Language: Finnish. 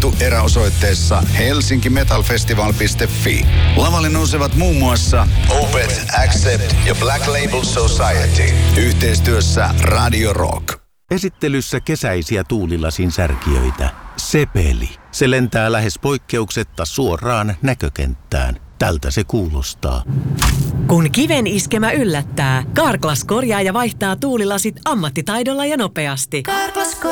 tapahtu eräosoitteessa helsinkimetalfestival.fi. Lavalle nousevat muun muassa Opeth, Accept ja Black Label Society. Yhteistyössä Radio Rock. Esittelyssä kesäisiä tuulilasin särkijöitä. Sepeli. Se lentää lähes poikkeuksetta suoraan näkökenttään. Tältä se kuulostaa. Kun kiven iskemä yllättää, Carglass korjaa ja vaihtaa tuulilasit ammattitaidolla ja nopeasti.